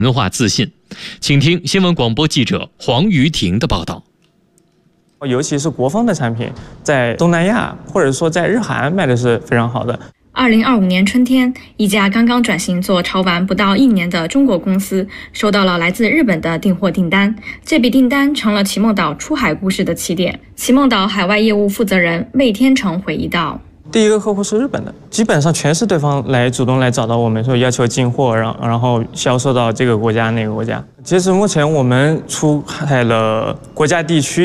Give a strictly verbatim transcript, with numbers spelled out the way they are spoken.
文化自信。请听新闻广播记者黄瑜婷的报道。 尤其是国风的产品，在东南亚或者说在日韩卖的是非常好的。 二零二五年春天，一家刚刚转型做潮玩不到一年的中国公司收到了来自日本的订货订单，这笔订单成了奇梦岛出海故事的起点。奇梦岛海外业务负责人魏天成回忆道： 第一个客户是日本的，基本上全是对方来主动来找到我们，说要求进货，然然后销售到这个国家那个国家。截止目前，我们出海了国家地区